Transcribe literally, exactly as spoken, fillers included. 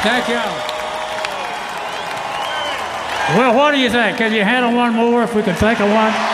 Thank you. Well, what do you think? Can you handle one more if we can think of one?